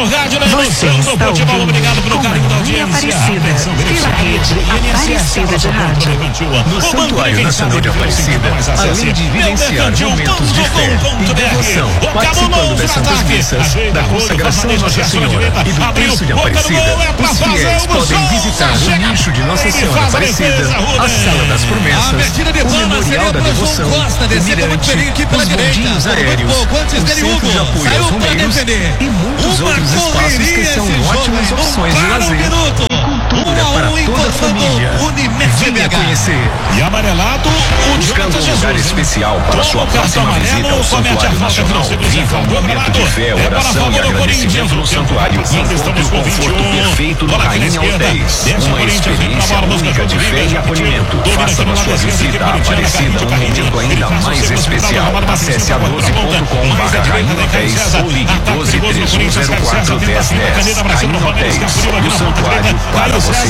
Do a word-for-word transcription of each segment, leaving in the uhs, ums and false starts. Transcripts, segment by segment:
no rádio, na emoção do futebol. Obrigado pelo carinho da audiência. Atenção, pela rede Aparecida de Rádio. No Santuário Nacional de Aparecida, além de vivenciar momentos de fé e devoção, participando das Santas Missas, da consagração a Nossa Senhora e do Cristo de Aparecida, os fiéis podem visitar o nicho de Nossa Senhora Aparecida, a Sala das Promessas, o Memorial da Devoção, o Mirante, os bondinhos aéreos, o Centro de Apoio aos Romeiros e muitos outros espaços que são ótimas opções de lazer e cultura para toda a família. Venha conhecer. E amarelado, o buscando um lugar especial para sua próxima visita ao Santuário Nacional. Viva um momento de fé, oração e agradecimento no Santuário e encontre o conforto perfeito no Rainha Hotéis. Uma experiência única de fé e acolhimento. Faça na sua visita à Aparecida um momento ainda mais especial. Acesse a doze ponto com barra Rainha Hotéis ou ligue doze, três um zero quatro, dez dez. Rainha Hotéis, do Santuário para você.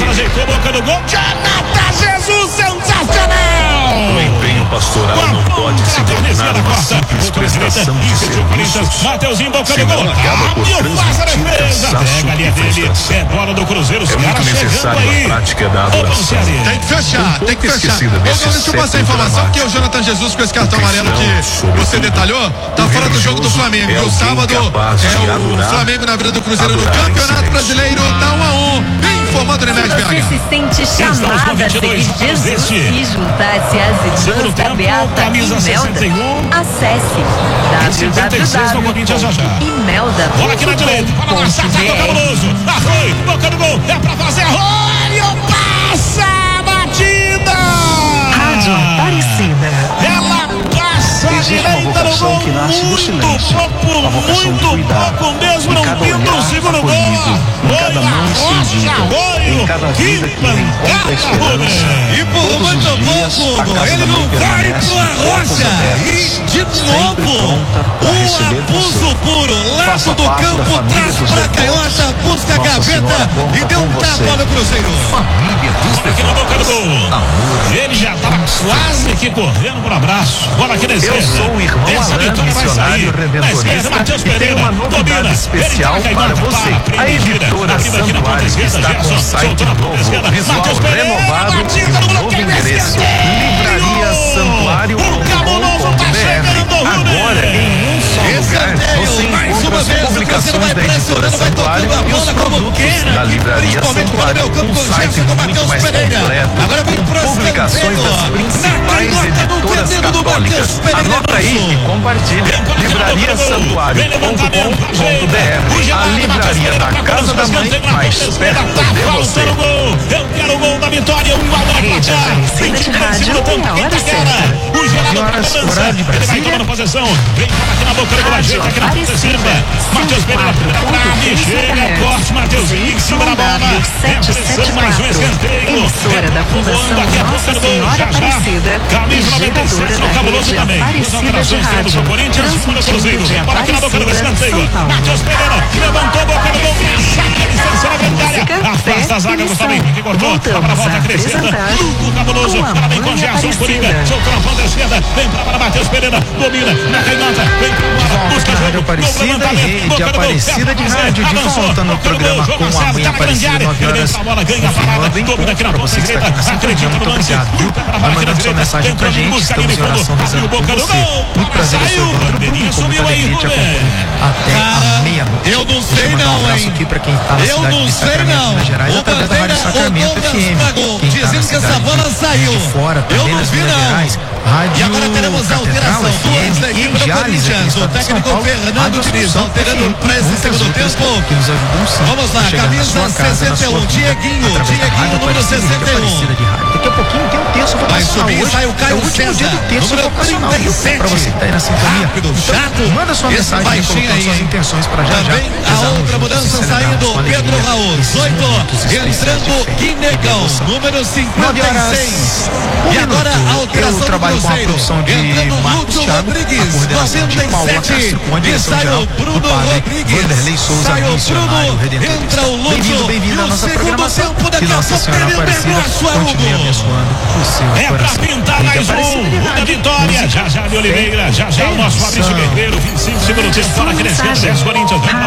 Jonathan Jesus, sensacional! O empenho pastoral não pode se tornar uma simples prestação de serviços. Mateuzinho bocando gol. Acaba por transmitir cansaço e frustração. É bola do Cruzeiro. É muito necessário a prática da adoração. Tem que fechar, tem que fechar. Deixa eu passar a informação que o Jonathan Jesus, com esse cartão amarelo que você detalhou, tá fora do jogo do Flamengo. E o sábado é o Flamengo na vida do Cruzeiro no Campeonato Brasileiro, tá um a um. Informando o Nemed B H. Você se sente chamada a seguir Jesus e juntar-se às irmãs da Beata Imelda? Acesse w w w ponto imelda ponto com ponto b r. Bola aqui na direita, bola na saca do Cabuloso. Ah, foi, boca do gol, é pra fazer. Olha, passa a batida. Rádio Aparecida. Ela passa a direita no gol. Muito pouco, muito pouco mesmo, não pinta o segundo gol. Em cada mão estendida, em cada vida que encontra esperança. E por muito pouco, ele não vai pro Arrocha. E de novo, um abuso puro. Lado do campo, traz pra canhota, busca a gaveta e deu um tapa no Cruzeiro. Família dos Aqui na boca do gol. Ele já tava quase que correndo pro abraço. Bola aqui na esquerda. Eu sou o irmão Alan, missionário redentorista, e tenho uma novidade especial para você. A editora Santuário está com um site novo, visual renovado e um novo endereço. livraria santuário ponto com ponto b r. Agora, em um só lugar, você encontra as publicações da editora Santuário e os produtos da livraria Santuário. Um site muito mais completo, com publicações das principais editoras católicas. Anota aí e compartilha. livraria santuário ponto com ponto b r. A livraria da Casa da Mãe, mais perto de você. Eu quero o gol da vitória. Rede Aparecida de Rádio tem a hora certa. O Geraldo horário de Brasília. vai tomando posição. Vem aqui na boca do gol. Ajeita aqui na ponta esquerda. Matheus Pereira pra chega. Corte, Matheusinho em cima da bola. É pressão, mais um escanteio. Emissora da Fundação Nossa Senhora Aparecida. Camisa noventa e sete no Cabuloso também. As alterações temos o Corinthians e o Cruzeiro. Bola aqui na boca do escanteio. Matheus Pereira levantou a boca do gol. Saca a distância na grande área. Afasta a zaga, Gustavo Henrique cortou. Para a volta crescendo. O Cabuloso. Para bem com Gerson Coringa. Soltou na ponta esquerda. Vem para Matheus Pereira. Domina na canhota. Vem para busca Rádio Aparecida e Rede Aparecida de Rádio. De volta no programa com a Mãe Aparecida, nove horas. Confirmando em ponto para você que está aqui na sintonia. Muito obrigado, viu? Vai mandando sua mensagem pra gente. Estamos em oração rezando por você. Muito prazer, eu sou o Evandro Bruno. Com muita alegria te acompanho até a meia-noite. Eu não sei mandar um não, abraço hein? aqui pra quem tá na Eu cidade não de sei Sacramento, não. Minas Gerais, O através da Rádio Bandeira, Sacramento o F M. Douglas Quem tá dizendo na que a cidade Savana saiu. de fora, Eu também não nas vi Minas não. Gerais, Rádio E agora teremos a Catedral alteração. Duas da F M equipe em do Jales, aqui no Corinthians. O estado de São técnico Paulo. Fernando Rádio Diniz Assunção alterando F M, para esse muitas segundo outras tempo. que nos ajudam sim Vamos lá, a chegar na camisa sua casa, na sessenta e um, sua vida, Dieguinho, através da Dieguinho, Rádio número Aparecida, sessenta e um. Aparecida de Rádio. Daqui a pouquinho tem um terço Vai vocacional subir, hoje. sai o Caio É o último dia do César, terço número vocacional, trinta e viu? sete. Pra você que tá aí na sintonia. Rápido, Então, chato. manda sua Esse mensagem baixinho colocando aí, suas hein? intenções pra já já. Também a rezarmos outra juntos mudança e celebrarmos saindo, com alegria Pedro Raul, esses oito, momentos especiais de entrando fé e Guinegão, devoção. número nove cinquenta e horas, seis. um E agora a minuto. alteração Eu do trabalho com a Cruzeiro. produção de Entrando Marcos Lúcio Thiago, a Rodrigues, coordenação de Paula noventa e Castro, com a sete. E direção sai geral o do Bruno padre Rodrigues. Vanderlei Souza, Sai o missionário Bruno, redentorista. entra o Lúcio. Bem-vindo, bem-vindo à E o nossa segundo programação. tempo daqui Que a Nossa pouco Senhora ele Aparecida negócio, continue Hugo. abençoando o seu É pra coração. pintar Rede mais Aparecida um de da Rádio. vitória. Já já de Oliveira, já já o nosso Fabrício Guerreiro, vinte e cinco segundo tempo, bola crescendo, dez Corinthians, vem para o movimento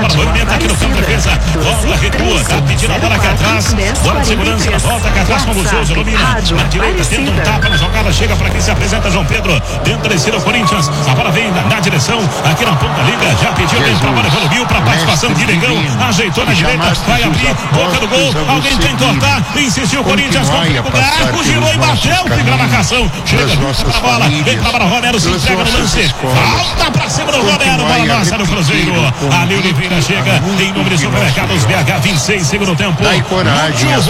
Tenta aqui no campo de defesa. Bola recua. Tá pedindo a bola aqui atrás. Bola de segurança. Volta aqui atrás com o Souza. Domina. Na direita, tenta um tapa na jogada. Chega para quem se apresenta, João Pedro. Tenta descer o Corinthians. A bola vem na, na direção. Aqui na ponta liga. Já pediu bem pra bola. Evoluiu pra participação de Negão. Ajeitou na direita. Vai abrir. Boca do gol. Alguém tem que cortar. Insistiu o Corinthians. Com o arco. Girou e bateu. Fica na marcação. Chega pra bola. Vem pra bola. Romero se entrega no lance. Falta pra cima do Romero. Bola nossa do Cruzeiro. Ali Oliveira chega em nome de Supermercados B H vinte e seis. Segundo tempo. Dá coragem.